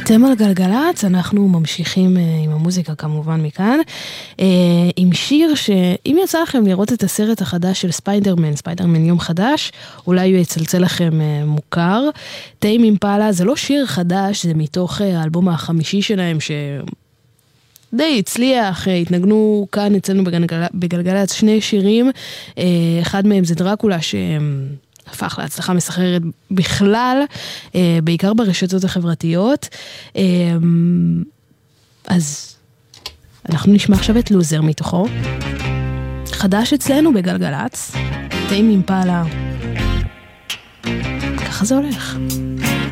אתם על גלגלץ, אנחנו ממשיכים עם המוזיקה כמובן מכאן, עם שיר שאם יצא לכם לראות את הסרט החדש של ספיידרמן יום חדש, אולי הוא יצלצל לכם מוכר. טיים אימפלה זה לא שיר חדש, זה מתוך האלבום החמישי שלהם די הצליח, התנגנו כאן אצלנו בגלגלץ שני שירים, אחד מהם זה דרקולה הפך להצלחה מסחררת בכלל, בעיקר ברשתות החברתיות. אז אנחנו נשמע עכשיו את לוזר מתוכו. חדש אצלנו בגלגלץ, טיים אימפלה. ככה זה הולך.